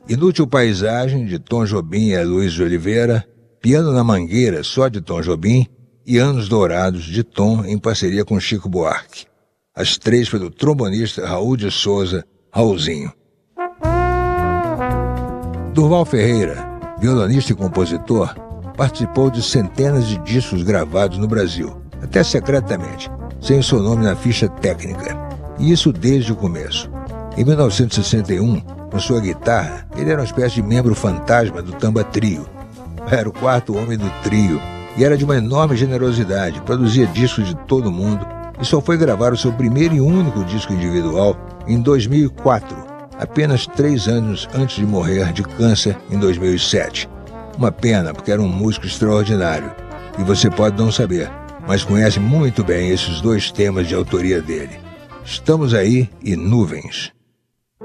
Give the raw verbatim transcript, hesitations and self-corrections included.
Inútil Paisagem, de Tom Jobim e Luiz de Oliveira, Piano na Mangueira, só de Tom Jobim, e Anos Dourados, de Tom, em parceria com Chico Buarque. As três pelo trombonista Raul de Souza, Raulzinho. Durval Ferreira, violonista e compositor, participou de centenas de discos gravados no Brasil, até secretamente, sem o seu nome na ficha técnica, e isso desde o começo. Em mil novecentos e sessenta e um, com sua guitarra, ele era uma espécie de membro fantasma do Tamba Trio. Era o quarto homem do trio e era de uma enorme generosidade, produzia discos de todo mundo e só foi gravar o seu primeiro e único disco individual em dois mil e quatro, apenas três anos antes de morrer de câncer em dois mil e sete. Uma pena, porque era um músico extraordinário e você pode não saber, mas conhece muito bem esses dois temas de autoria dele. Estamos Aí e Nuvens.